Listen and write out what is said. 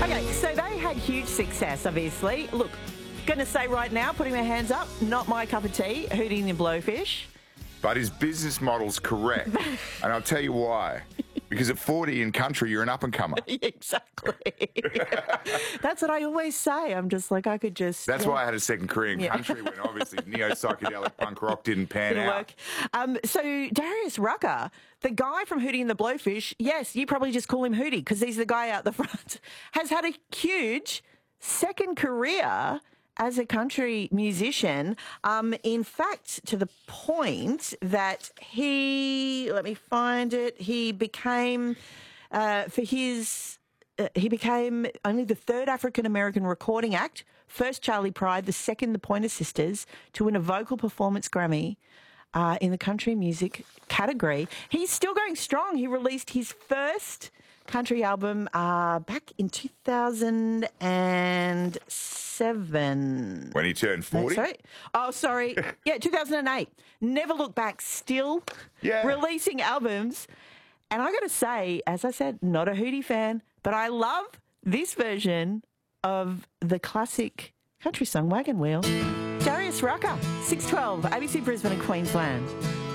Okay, so they had huge success, obviously. Look, going to say right now, putting my hands up, not my cup of tea, Hootie and the Blowfish. But his business model's correct. And I'll tell you why. Because at 40 in country, you're an up-and-comer. Exactly. That's what I always say. I'm just like, I could just... That's why I had a second career in country when obviously neo-psychedelic punk rock didn't pan out. Work. So Darius Rucker, the guy from Hootie and the Blowfish, yes, you probably just call him Hootie because he's the guy out the front, has had a huge second career as a country musician, in fact, to the point that he became only the third African-American recording act, first Charlie Pride, the second the Pointer Sisters, to win a vocal performance Grammy in the country music category. He's still going strong. He released his first country album back in 2007. When he turned 40? Sorry. Yeah, 2008. Never Look Back, still releasing albums. And I got to say, as I said, not a Hootie fan, but I love this version of the classic country song Wagon Wheel. Darius Rucker, 612, ABC Brisbane and Queensland.